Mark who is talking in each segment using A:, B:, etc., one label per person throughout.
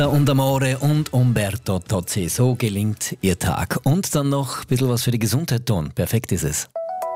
A: Und Amore und Umberto Tozzi, so gelingt Ihr Tag. Und dann noch ein bisschen was für die Gesundheit tun. Perfekt ist es.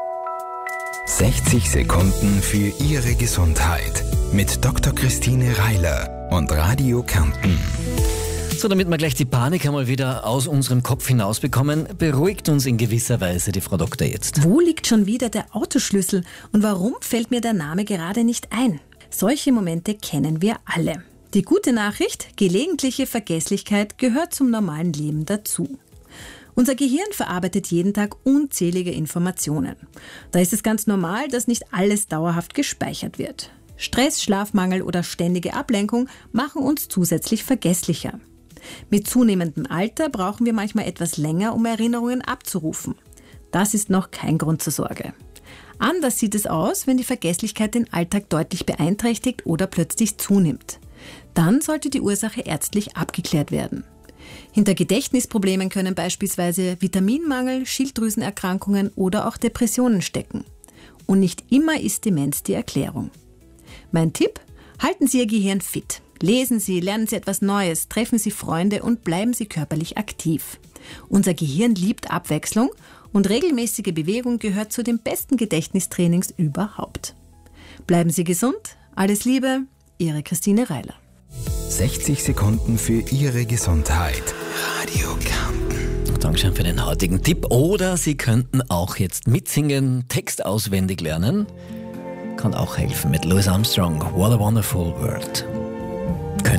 B: 60 Sekunden für Ihre Gesundheit mit Dr. Christine Reiler und Radio Kärnten.
A: So, damit wir gleich die Panik einmal wieder aus unserem Kopf hinausbekommen, beruhigt uns in gewisser Weise die Frau Doktor jetzt.
C: Wo liegt schon wieder der Autoschlüssel und warum fällt mir der Name gerade nicht ein? Solche Momente kennen wir alle. Die gute Nachricht, gelegentliche Vergesslichkeit gehört zum normalen Leben dazu. Unser Gehirn verarbeitet jeden Tag unzählige Informationen. Da ist es ganz normal, dass nicht alles dauerhaft gespeichert wird. Stress, Schlafmangel oder ständige Ablenkung machen uns zusätzlich vergesslicher. Mit zunehmendem Alter brauchen wir manchmal etwas länger, um Erinnerungen abzurufen. Das ist noch kein Grund zur Sorge. Anders sieht es aus, wenn die Vergesslichkeit den Alltag deutlich beeinträchtigt oder plötzlich zunimmt. Dann sollte die Ursache ärztlich abgeklärt werden. Hinter Gedächtnisproblemen können beispielsweise Vitaminmangel, Schilddrüsenerkrankungen oder auch Depressionen stecken. Und nicht immer ist Demenz die Erklärung. Mein Tipp? Halten Sie Ihr Gehirn fit. Lesen Sie, lernen Sie etwas Neues, treffen Sie Freunde und bleiben Sie körperlich aktiv. Unser Gehirn liebt Abwechslung und regelmäßige Bewegung gehört zu den besten Gedächtnistrainings überhaupt. Bleiben Sie gesund, alles Liebe, Ihre Christine Reiler.
B: 60 Sekunden für Ihre Gesundheit. Radio Kärnten.
A: Dankeschön für den heutigen Tipp. Oder Sie könnten auch jetzt mitsingen, Text auswendig lernen. Kann auch helfen mit Louis Armstrong. What a Wonderful World.